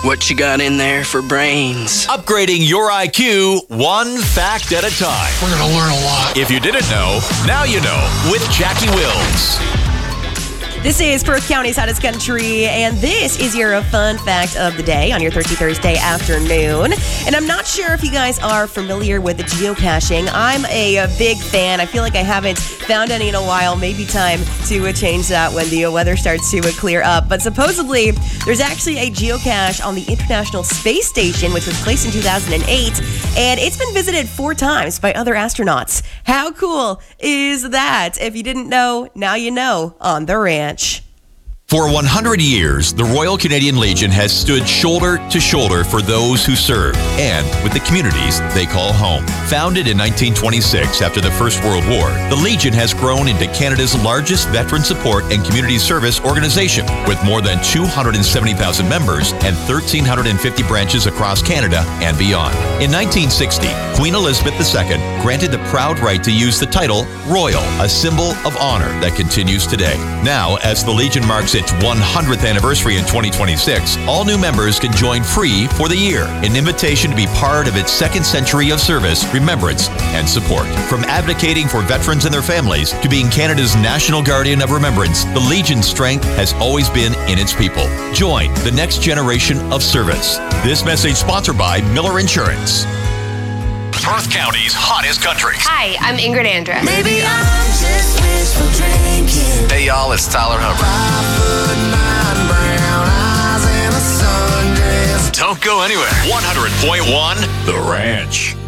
What you got in there for brains? Upgrading your IQ one fact at a time. We're going to learn a lot. If you didn't know, now you know with Jackie Wills. This is Perth County's Hottest Country, and this is your fun fact of the day on your Thirsty Thursday afternoon. And I'm not sure if you guys are familiar with geocaching. I'm a big fan. I feel like I haven't found any in a while. Maybe time to change that when the weather starts to clear up. But supposedly, there's actually a geocache on the International Space Station, which was placed in 2008, and it's been visited 4 times by other astronauts. How cool is that? If you didn't know, now you know on The Ranch. For 100 years, the Royal Canadian Legion has stood shoulder to shoulder for those who serve and with the communities they call home. Founded in 1926 after the First World War, the Legion has grown into Canada's largest veteran support and community service organization with more than 270,000 members and 1,350 branches across Canada and beyond. In 1960, Queen Elizabeth II granted the proud right to use the title Royal, a symbol of honor that continues today. Now, as the Legion marks its 100th anniversary in 2026, all new members can join free for the year. An invitation to be part of its second century of service, remembrance, and support. From advocating for veterans and their families to being Canada's national guardian of remembrance, the Legion's strength has always been in its people. Join the next generation of service. This message sponsored by Miller Insurance. Perth County's hottest country. Hi, I'm Ingrid Andress. Maybe I'm just wishful drinking. Hey y'all, it's Tyler Hubbard. 5'9" brown eyes and a sundress. Don't go anywhere. 100.1 The Ranch.